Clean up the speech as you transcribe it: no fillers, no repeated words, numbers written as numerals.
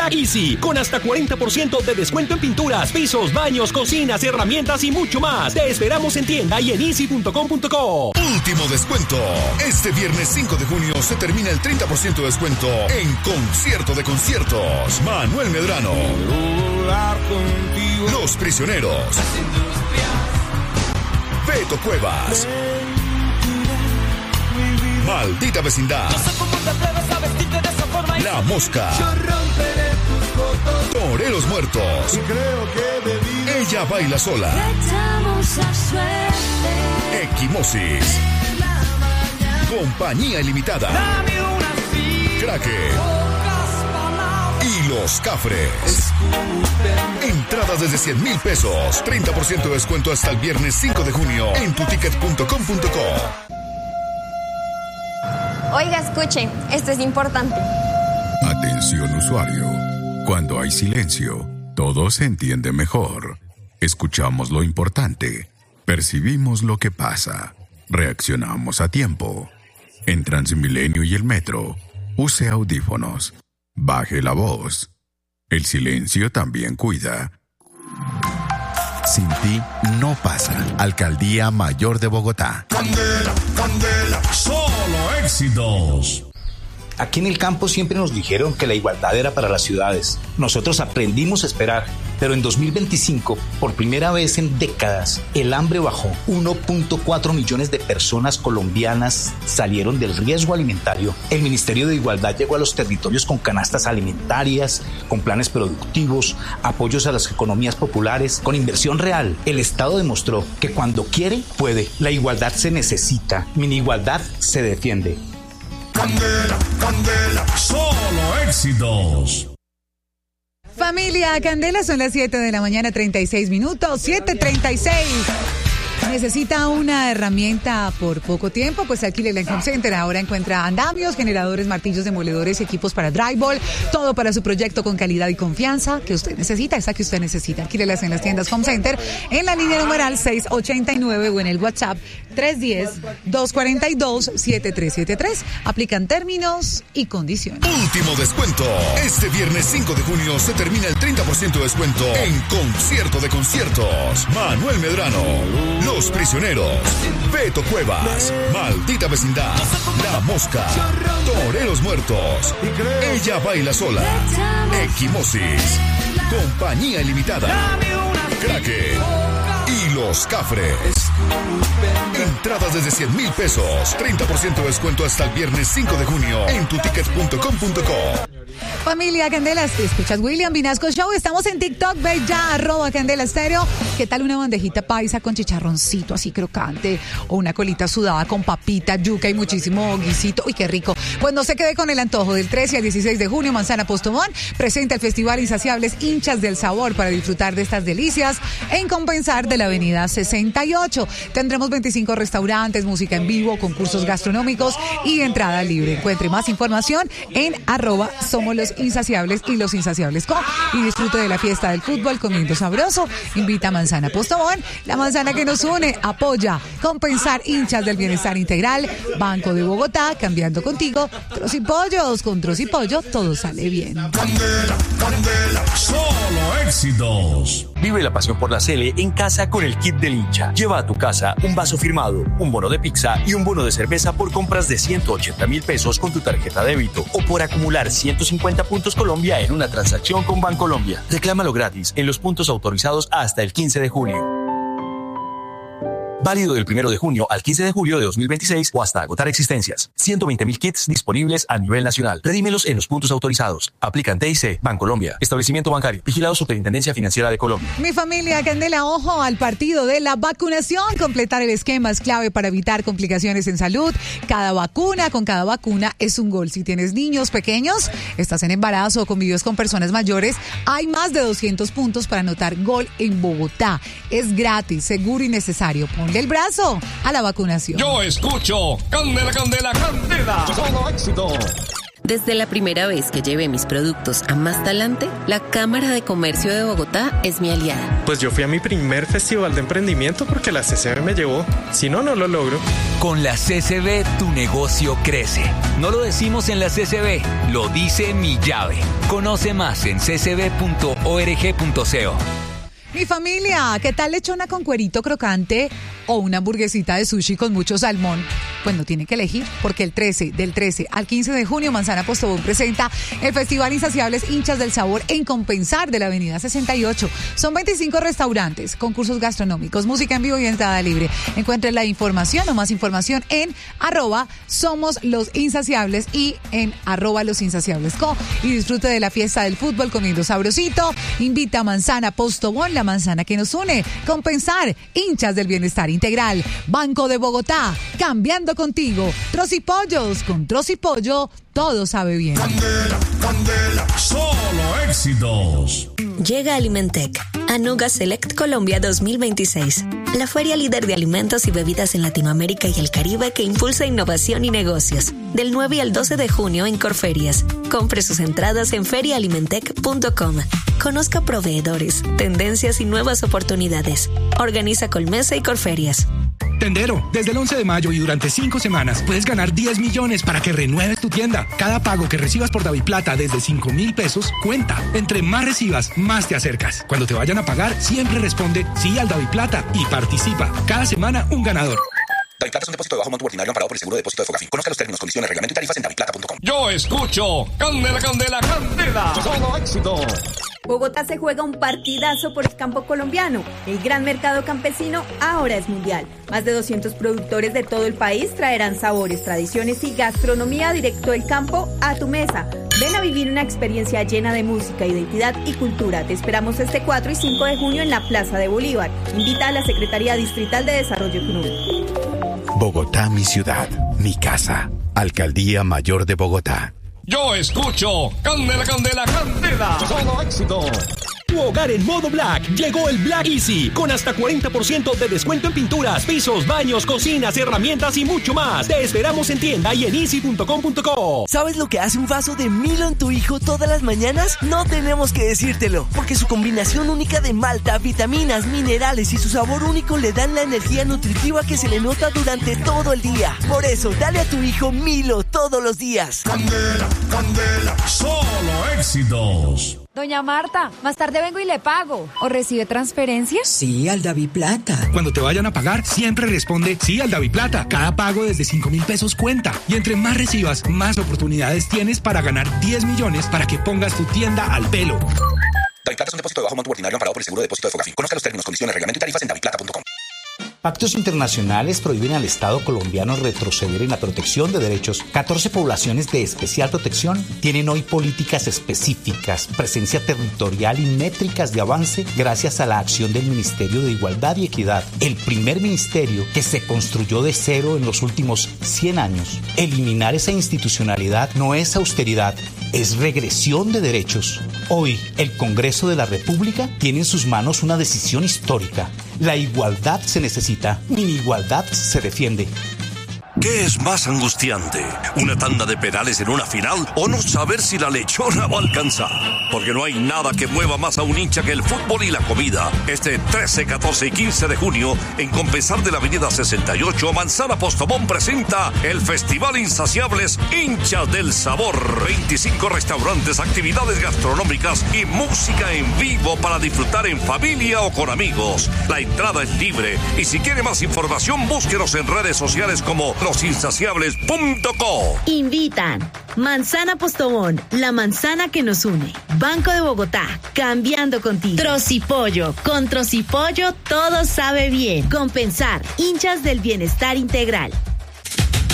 Easy, con hasta 40% de descuento en pinturas, pisos, baños, cocinas, herramientas y mucho más. Te esperamos en tienda y en easy.com.co. Último descuento. Este viernes 5 de junio se termina el 30% de descuento en Concierto de Conciertos. Manuel Medrano, Los Prisioneros, Beto Cuevas, Maldita Vecindad, La Mosca, Toreros Muertos, Ella Baila Sola, Equimosis, Compañía Ilimitada, Cracker y Los Cafres. Entradas desde 100,000 pesos. 30% de descuento hasta el viernes 5 de junio en tuticket.com.co. Oiga, escuche, esto es importante. Atención usuario. Cuando hay silencio, todo se entiende mejor. Escuchamos lo importante, percibimos lo que pasa, reaccionamos a tiempo. En Transmilenio y el metro, use audífonos, baje la voz. El silencio también cuida. Sin ti no pasa. Alcaldía Mayor de Bogotá. Candela, candela, solo éxitos. Aquí en el campo siempre nos dijeron que la igualdad era para las ciudades. Nosotros aprendimos a esperar, pero en 2025, por primera vez en décadas, el hambre bajó. 1.4 millones de personas colombianas salieron del riesgo alimentario. El Ministerio de Igualdad llegó a los territorios con canastas alimentarias, con planes productivos, apoyos a las economías populares, con inversión real. El Estado demostró que cuando quiere, puede. La igualdad se necesita. Min igualdad se defiende. Candela, candela, solo éxitos. Familia Candela, son las 7 de la mañana, 36 minutos, 7:36. ¿Necesita una herramienta por poco tiempo? Pues alquílela en Home Center. Ahora encuentra andamios, generadores, martillos, demoledores, equipos para drywall, todo para su proyecto con calidad y confianza que usted necesita, esa que usted necesita. Alquílelas en las tiendas Home Center, en la línea numeral 689 o en el WhatsApp 310-242-7373. Aplican términos y condiciones. Último descuento. Este viernes 5 de junio se termina el 30% de descuento en Concierto de Conciertos. Manuel Medrano, Los Prisioneros, Beto Cuevas, Maldita Vecindad, La Mosca, Toreros Muertos, Ella Baila Sola, Equimosis, Compañía Ilimitada, Cracker y Los Cafres. Entradas desde 100,000 pesos. 30% de descuento hasta el viernes 5 de junio en tuticket.com.co. Familia Candela, escuchas William Vinasco Show. Estamos en TikTok, ve ya, @Candela Estéreo. ¿Qué tal una bandejita paisa con chicharroncito así crocante? O una colita sudada con papita, yuca y muchísimo guisito. ¡Uy, qué rico! Pues no se quede con el antojo. Del 13 al 16 de junio, Manzana Postobón presenta el Festival Insaciables Hinchas del Sabor para disfrutar de estas delicias en Compensar de la Avenida 68. Tendremos 25 restaurantes, música en vivo, concursos gastronómicos y entrada libre. Encuentre más información en @Somos los Insaciables y Los Insaciables Co. Y disfrute de la fiesta del fútbol comiendo sabroso. Invita a Manzana Postobón, la manzana que nos une. Apoya Compensar, hinchas del bienestar integral. Banco de Bogotá, cambiando contigo. Tros y pollos, con Tros y pollo todo sale bien. Candela, candela, solo éxitos. Vive la pasión por la Sele en casa con el kit del hincha. Lleva a tu casa un vaso firmado, un bono de pizza y un bono de cerveza por compras de 180,000 pesos con tu tarjeta débito o por acumular 150 puntos Colombia en una transacción con Bancolombia. Reclámalo gratis en los puntos autorizados hasta el 15 de julio. Válido del 1 de junio al 15 de julio de 2026 o hasta agotar existencias. 120,000 kits disponibles a nivel nacional. Redímelos en los puntos autorizados. Aplican TIC, Bancolombia, establecimiento bancario, vigilado Superintendencia Financiera de Colombia. Mi familia Candela, ojo al partido de la vacunación. Completar el esquema es clave para evitar complicaciones en salud. Con cada vacuna es un gol. Si tienes niños pequeños, estás en embarazo o convives con personas mayores, hay más de 200 puntos para anotar gol en Bogotá. Es gratis, seguro y necesario. Ponle el brazo a la vacunación. Yo escucho Candela, candela, candela, solo éxito. Desde la primera vez que llevé mis productos a Más Talante, la Cámara de Comercio de Bogotá es mi aliada. Pues yo fui a mi primer festival de emprendimiento porque la CCB me llevó. Si no, no lo logro. Con la CCB, tu negocio crece. No lo decimos en la CCB, lo dice mi llave. Conoce más en ccb.org.co. Mi familia, ¿qué tal lechona con cuerito crocante o una hamburguesita de sushi con mucho salmón? Pues no tienen que elegir, porque del 13 al 15 de junio, Manzana Postobón presenta el Festival Insaciables Hinchas del Sabor en Compensar de la Avenida 68. Son 25 restaurantes, concursos gastronómicos, música en vivo y entrada libre. Encuentre la información o más información en @SomosLosInsaciables y en @LosInsaciablesCo. Y disfrute de la fiesta del fútbol comiendo sabrosito. Invita a Manzana Postobón, la manzana que nos une. Compensar, hinchas del bienestar integral. Banco de Bogotá, cambiando contigo. Trocipollos, con Trocipollo, todo sabe bien. Candela, candela, solo éxitos. Llega Alimentec, Anuga Select Colombia 2026, la feria líder de alimentos y bebidas en Latinoamérica y el Caribe que impulsa innovación y negocios. Del 9 al 12 de junio en Corferias. Compre sus entradas en feriaalimentec.com. Conozca proveedores, tendencias y nuevas oportunidades. Organiza Colmesa y Corferias. Tendero, desde el 11 de mayo y durante 5 semanas puedes ganar 10 millones para que renueves tu tienda. Cada pago que recibas por DaviPlata desde 5,000 pesos cuenta. Entre más recibas, más te acercas. Cuando te vayan a pagar, siempre responde sí al DaviPlata y participa. Cada semana un ganador. DaviPlata es un depósito de bajo monto ordinario amparado por el seguro de depósito de Fogafín. Conozca los términos, condiciones, reglamento y tarifas en DaviPlata.com. Yo escucho Candela, Candela, Candela. Solo éxito. Bogotá se juega un partidazo por el campo colombiano. El gran mercado campesino ahora es mundial. Más de 200 productores de todo el país traerán sabores, tradiciones y gastronomía directo del campo a tu mesa. Ven a vivir una experiencia llena de música, identidad y cultura. Te esperamos este 4 y 5 de junio en la Plaza de Bolívar. Invita a la Secretaría Distrital de Desarrollo Económico. Bogotá, mi ciudad, mi casa. Alcaldía Mayor de Bogotá. Yo escucho Candela, Candela, Candela. Solo éxito. Tu hogar en modo Black. Llegó el Black Easy, con hasta 40% de descuento en pinturas, pisos, baños, cocinas, herramientas y mucho más. Te esperamos en tienda y en easy.com.co. ¿Sabes lo que hace un vaso de Milo en tu hijo todas las mañanas? No tenemos que decírtelo, porque su combinación única de malta, vitaminas, minerales y su sabor único le dan la energía nutritiva que se le nota durante todo el día. Por eso, dale a tu hijo Milo todos los días. Candela, Candela, solo éxitos. Doña Marta, más tarde vengo y le pago. ¿O recibe transferencias? Sí, al DaviPlata. Cuando te vayan a pagar, siempre responde sí al DaviPlata. Cada pago desde 5,000 pesos cuenta. Y entre más recibas, más oportunidades tienes para ganar 10 millones para que pongas tu tienda al pelo. DaviPlata es un depósito de bajo monto ordinario amparado por el seguro de depósito de Fogafín. Conozca los términos, condiciones, reglamento y tarifas en DaviPlata.com. Pactos internacionales prohíben al Estado colombiano retroceder en la protección de derechos. 14 poblaciones de especial protección tienen hoy políticas específicas, presencia territorial y métricas de avance gracias a la acción del Ministerio de Igualdad y Equidad, el primer ministerio que se construyó de cero en los últimos 100 años. Eliminar esa institucionalidad no es austeridad, es regresión de derechos. Hoy, el Congreso de la República tiene en sus manos una decisión histórica. La igualdad se necesita, mi igualdad se defiende. ¿Qué es más angustiante? ¿Una tanda de penales en una final o no saber si la lechona va a alcanzar? Porque no hay nada que mueva más a un hincha que el fútbol y la comida. Este 13, 14 y 15 de junio, en Compensar de la Avenida 68, Manzana Postobón presenta el Festival Insaciables Hinchas del Sabor. 25 restaurantes, actividades gastronómicas y música en vivo para disfrutar en familia o con amigos. La entrada es libre y si quiere más información, búsquenos en redes sociales como losinsaciables.co. Invitan Manzana Postobón, la manzana que nos une. Banco de Bogotá, cambiando contigo. Trocipollo, con Trocipollo todo sabe bien. Compensar, hinchas del bienestar integral.